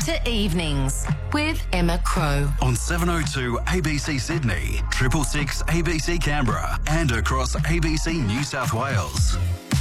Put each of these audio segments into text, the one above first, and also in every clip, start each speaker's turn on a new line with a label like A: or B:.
A: to Evenings with Emma Crow.
B: On 702 ABC Sydney, 666 ABC Canberra, and across ABC New South Wales.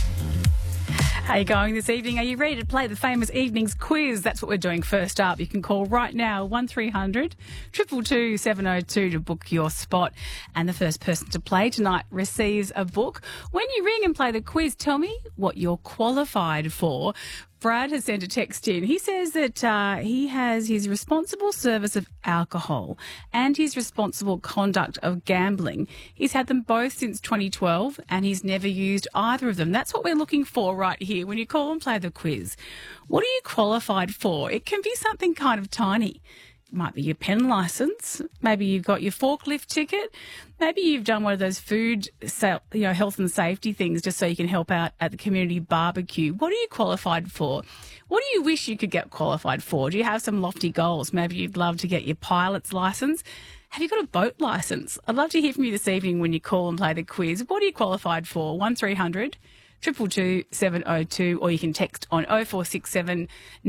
C: How are you going this evening? Are you ready to play the famous evenings quiz? That's what we're doing first up. You can call right now 1300 222 702 to book your spot. And the first person to play tonight receives a book. When you ring and play the quiz, tell me what you're qualified for. Brad has sent a text in. He says that he has his responsible service of alcohol and his responsible conduct of gambling. He's had them both since 2012 and he's never used either of them. That's what we're looking for right here when you call and play the quiz. What are you qualified for? It can be something kind of tiny. It might be your pen licence. Maybe you've got your forklift ticket. Maybe you've done one of those food, health and safety things just so you can help out at the community barbecue. What are you qualified for? What do you wish you could get qualified for? Do you have some lofty goals? Maybe you'd love to get your pilot's licence. Have you got a boat licence? I'd love to hear from you this evening when you call and play the quiz. What are you qualified for? 1300 222 702, or you can text on 0467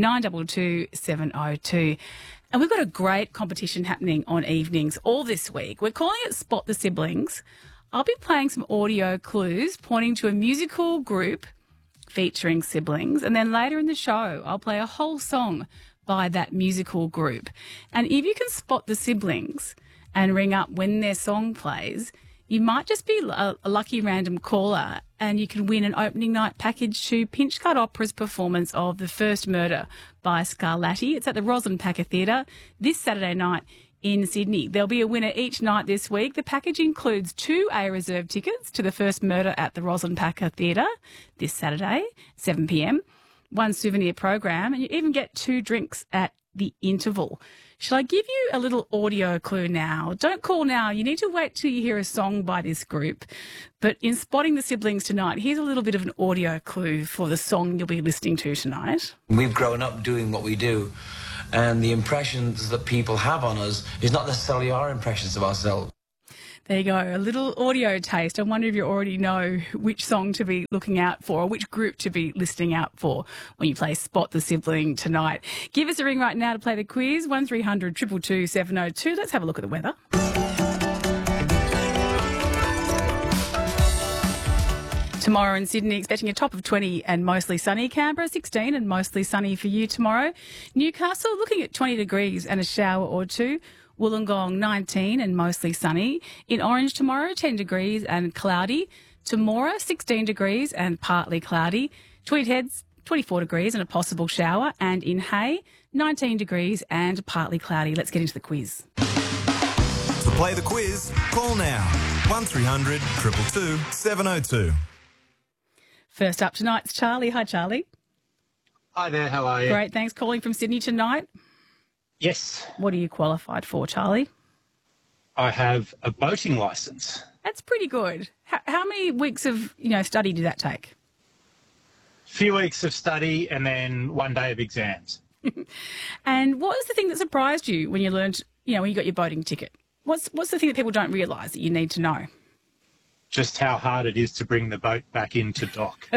C: 922 702. And we've got a great competition happening on evenings all this week. We're calling it Spot the Siblings. I'll be playing some audio clues pointing to a musical group featuring siblings. And then later in the show, I'll play a whole song by that musical group. And if you can spot the siblings and ring up when their song plays, you might just be a lucky random caller and you can win an opening night package to Pinchgut Opera's performance of The First Murder by Scarlatti. It's at the Roslyn-Packer Theatre this Saturday night in Sydney. There'll be a winner each night this week. The package includes 2 A-reserve tickets to The First Murder at the Roslyn-Packer Theatre this Saturday, 7 p.m, 1 souvenir program, and you even get 2 drinks at the interval. Shall I give you a little audio clue now? Don't call now. You need to wait till you hear a song by this group. But in spotting the siblings tonight, here's a little bit of an audio clue for the song you'll be listening to tonight.
D: We've grown up doing what we do, and the impressions that people have on us is not necessarily our impressions of ourselves.
C: There you go, a little audio taste. I wonder if you already know which song to be looking out for or which group to be listening out for when you play Spot the Sibling tonight. Give us a ring right now to play the quiz, 1300 222 702. Let's have a look at the weather. Tomorrow in Sydney, expecting a top of 20 and mostly sunny. Canberra, 16 and mostly sunny for you tomorrow. Newcastle, looking at 20 degrees and a shower or two. Wollongong, 19 and mostly sunny. In Orange tomorrow, 10 degrees and cloudy. Temora, 16 degrees and partly cloudy. Tweed Heads, 24 degrees and a possible shower. And in Hay, 19 degrees and partly cloudy. Let's get into the quiz.
E: To play the quiz, call now. 1300 222 702.
C: First up tonight's Charlie. Hi, Charlie.
F: Hi there, how are you?
C: Great, thanks. Calling from Sydney tonight.
F: Yes.
C: What are you qualified for, Charlie?
F: I have a boating licence.
C: That's pretty good. How many weeks of study did that take?
F: A few weeks of study and then 1 day of exams.
C: And what was the thing that surprised you when you learned, when you got your boating ticket? What's the thing that people don't realise that you need to know?
F: Just how hard it is to bring the boat back into dock.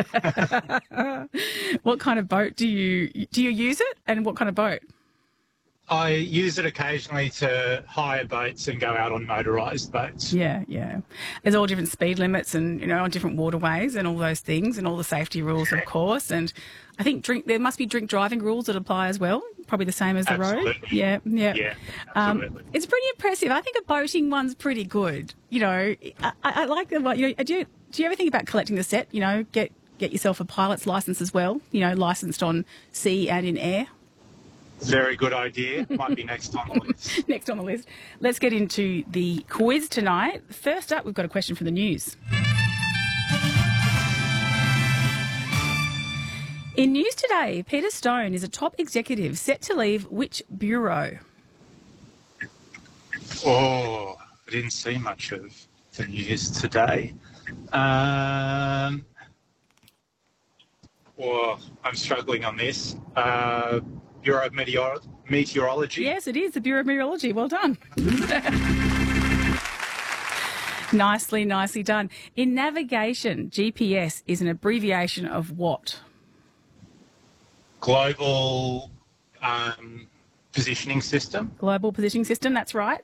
C: What kind of boat do you use it, and what kind of boat?
F: I use it occasionally to hire boats and go out on motorised boats.
C: Yeah. There's all different speed limits and, on different waterways and all those things and all the safety rules, of course. And I think there must be drink driving rules that apply as well, probably the same as the road. Yeah.
F: Yeah, absolutely.
C: It's pretty impressive. I think a boating one's pretty good. I like the one. Do you ever think about collecting the set? Get yourself a pilot's licence as well, licensed on sea and in air.
F: Very good idea. Might be next on the list.
C: Next on the list. Let's get into the quiz tonight. First up, we've got a question from the news. In news today, Peter Stone is a top executive set to leave which bureau?
F: Oh, I didn't see much of the news today. I'm struggling on this. Bureau of Meteorology.
C: Yes, it is the Bureau of Meteorology. Well done. Nicely done. In navigation, GPS is an abbreviation of what?
F: Global positioning system.
C: Global positioning system, that's right.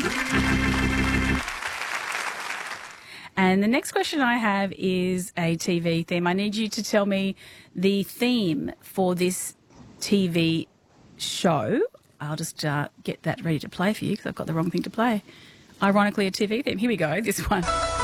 C: And the next question I have is a TV theme. I need you to tell me the theme for this TV show. I'll just get that ready to play for you because I've got the wrong thing to play. Ironically, a TV theme. Here we go, this one.